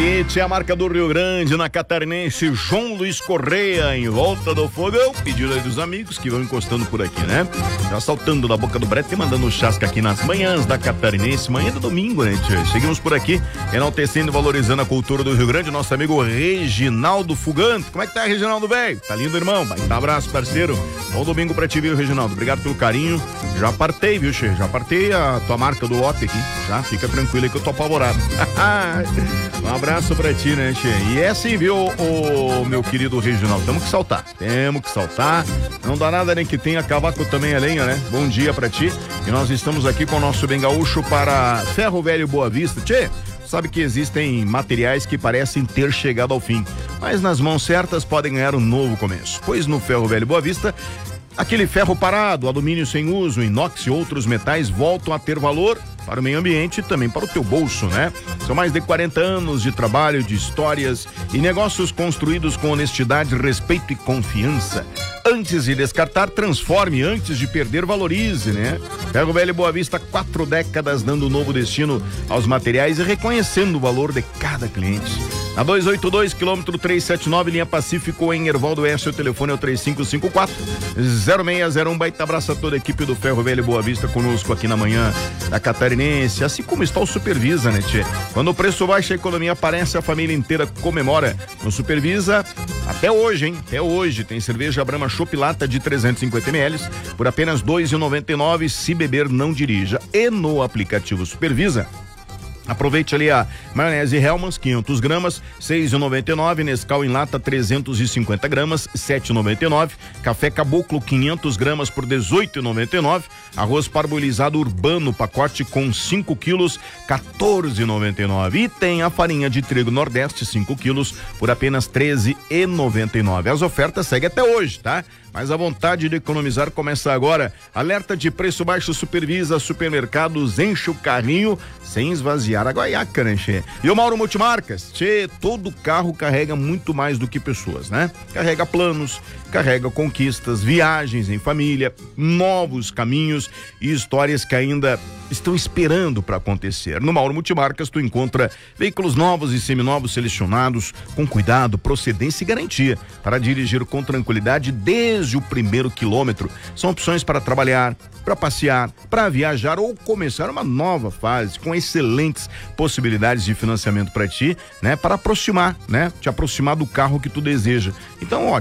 Aí, tia marca do Rio Grande, na Catarinense, João Luiz Correia, em volta do fogão, pedido aí dos amigos que vão encostando por aqui, né? Já saltando da boca do brete e mandando chasca aqui nas manhãs da Catarinense, manhã do domingo, né, tia? Seguimos por aqui, enaltecendo e valorizando a cultura do Rio Grande, nosso amigo Reginaldo Fugante. Como é que tá, Reginaldo, velho? Tá lindo, irmão? Um abraço, parceiro. Bom domingo pra ti, viu, Reginaldo? Obrigado pelo carinho. Já partei, viu, che? Já partei a tua marca do lote aqui, já? Fica tranquilo aí que eu tô apavorado. Um abraço pra ti, né, che? E é assim, viu, o meu querido Reginaldo? Temos que saltar. Não dá nada nem que tenha cavaco também a lenha, né? Bom dia pra ti. E nós estamos aqui com o nosso bem gaúcho para Ferro Velho Boa Vista. Tchê, sabe que existem materiais que parecem ter chegado ao fim, mas nas mãos certas podem ganhar um novo começo. Pois no Ferro Velho Boa Vista, aquele ferro parado, alumínio sem uso, inox e outros metais voltam a ter valor para o meio ambiente e também para o teu bolso, né? São mais de 40 anos de trabalho, de histórias e negócios construídos com honestidade, respeito e confiança. Antes de descartar, transforme. Antes de perder, valorize, né? Ferro Velho Boa Vista, 4 décadas dando um novo destino aos materiais e reconhecendo o valor de cada cliente. Na 282, quilômetro 379, linha Pacífico, em Ervaldo Oeste, o telefone é o 3554-0601. Baita abraço a toda a equipe do Ferro Velho Boa Vista conosco aqui na manhã da Catarinense, assim como está o Supervisa, né, tchê? Quando o preço baixa, a economia aparece, a família inteira comemora. No Supervisa, até hoje, hein? Até hoje, tem cerveja Brahma Chopp Lata de 350 ml por apenas R$ 2,99. Se beber, não dirija. E no aplicativo Supervisa, aproveite ali a maionese Hellmann's, 500 gramas, R$ 6,99. Nescau em lata, 350 gramas, R$ 7,99. Café Caboclo, 500 gramas por R$ 18,99. Arroz parboilizado urbano, pacote com 5 quilos, R$ 14,99. E tem a farinha de trigo Nordeste, 5 quilos, por apenas R$ 13,99. As ofertas seguem até hoje, tá? Mas a vontade de economizar começa agora. Alerta de preço baixo Supervisa, supermercados, enche o carrinho sem esvaziar a guaiaca, né, che? E o Mauro Multimarcas, che, todo carro carrega muito mais do que pessoas, né? Carrega planos, carrega conquistas, viagens em família, novos caminhos e histórias que ainda estão esperando para acontecer. No Mauro Multimarcas tu encontra veículos novos e seminovos selecionados com cuidado, procedência e garantia para dirigir com tranquilidade desde o primeiro quilômetro. São opções para trabalhar, para passear, para viajar ou começar uma nova fase com excelentes possibilidades de financiamento para ti, né? Para aproximar, né? Te aproximar do carro que tu deseja. Então, ó,